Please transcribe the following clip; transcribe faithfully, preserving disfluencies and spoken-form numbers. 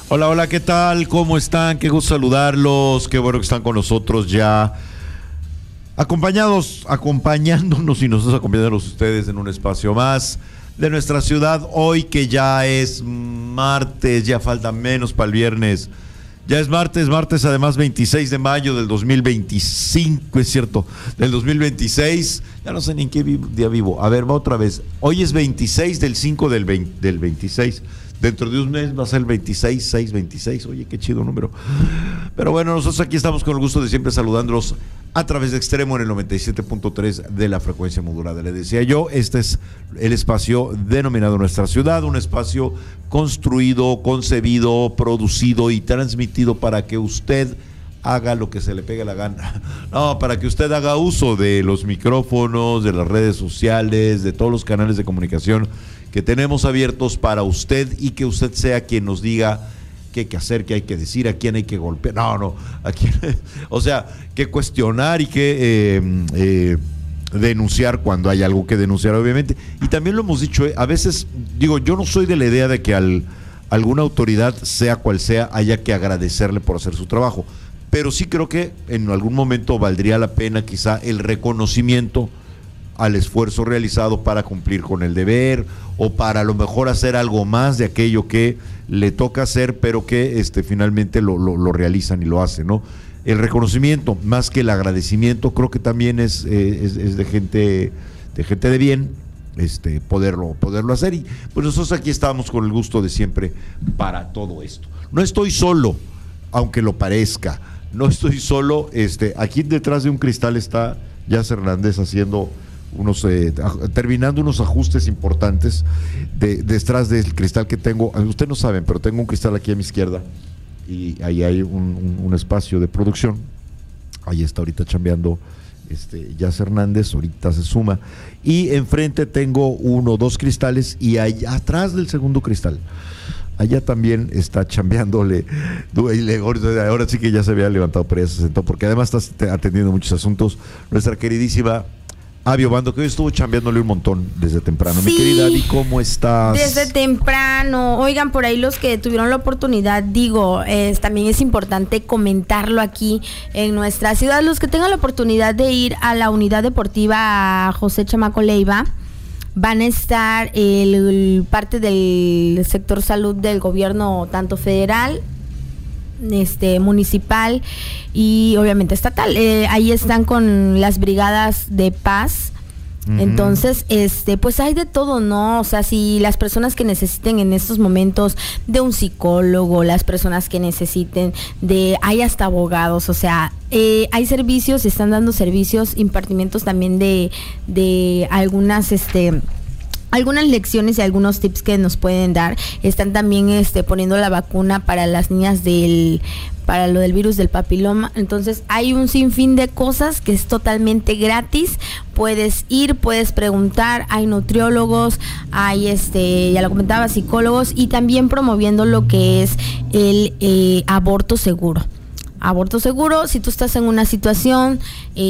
Hola, hola, ¿qué tal? ¿Cómo están? Qué gusto saludarlos, qué bueno que están con nosotros ya acompañados, acompañándonos y nosotros acompañándonos ustedes en un espacio más de nuestra ciudad. Hoy que ya es martes, ya falta menos para el viernes. Ya es martes, martes además veintiséis de mayo del dos mil veinticinco, es cierto, del dos mil veintiséis. Ya no sé ni en qué día vivo. A ver, va otra vez. Hoy es veintiséis del cinco del, veinte, del veintiséis. Dentro de un mes va a ser el veintiséis, seis, veintiséis. Oye, qué chido número. Pero bueno, nosotros aquí estamos con el gusto de siempre saludándolos a través de Extremo en el noventa y siete punto tres de la frecuencia modulada. Le decía yo, este es el espacio denominado Nuestra Ciudad, un espacio construido, concebido, producido y transmitido para que usted haga lo que se le pegue la gana. No, para que usted haga uso de los micrófonos, de las redes sociales, de todos los canales de comunicación que tenemos abiertos para usted y que usted sea quien nos diga qué hay que hacer, qué hay que decir, a quién hay que golpear. No, no, a quién, o sea, que cuestionar y que eh, eh, denunciar cuando hay algo que denunciar, obviamente. Y también lo hemos dicho, eh, a veces, digo, yo no soy de la idea de que al, alguna autoridad, sea cual sea, haya que agradecerle por hacer su trabajo. Pero sí creo que en algún momento valdría la pena quizá el reconocimiento al esfuerzo realizado para cumplir con el deber o para a lo mejor hacer algo más de aquello que le toca hacer, pero que este, finalmente lo, lo, lo realizan y lo hacen, ¿no? El reconocimiento, más que el agradecimiento, creo que también es, eh, es, es de gente de gente de bien, este, poderlo, poderlo hacer. Y pues nosotros aquí estamos con el gusto de siempre para todo esto. No estoy solo, aunque lo parezca, no estoy solo, este, aquí detrás de un cristal está Jazz Hernández haciendo unos eh, terminando unos ajustes importantes de, detrás del cristal que tengo. Ustedes no saben, pero tengo un cristal aquí a mi izquierda y ahí hay un, un, un espacio de producción. Ahí está ahorita chambeando este, Jazz Hernández, ahorita se suma. Y enfrente tengo uno, dos cristales y allá atrás del segundo cristal, allá también está chambeándole. Ahora sí que ya se había levantado, pero ya se sentó, porque además está atendiendo muchos asuntos. Nuestra queridísima Abby Obando, que hoy estuvo chambeándole un montón desde temprano. Sí, mi querida Abby, ¿cómo estás? Desde temprano. Oigan, por ahí los que tuvieron la oportunidad, digo, eh, también es importante comentarlo aquí en nuestra ciudad. Los que tengan la oportunidad de ir a la unidad deportiva José Chamaco Leiva, van a estar el, el parte del sector salud del gobierno, tanto federal, este municipal y obviamente estatal. Eh, ahí están con las brigadas de paz. Uh-huh. Entonces, este, pues hay de todo, ¿no? O sea, si las personas que necesiten en estos momentos de un psicólogo, las personas que necesiten de, hay hasta abogados, o sea, eh, hay servicios, están dando servicios, impartimientos también de, de algunas, este, algunas lecciones y algunos tips que nos pueden dar. Están también este poniendo la vacuna para las niñas del para lo del virus del papiloma. Entonces hay un sinfín de cosas que es totalmente gratis. Puedes ir, puedes preguntar, hay nutriólogos, hay este, ya lo comentaba, psicólogos, y también promoviendo lo que es el eh, aborto seguro. Aborto seguro, si tú estás en una situación eh,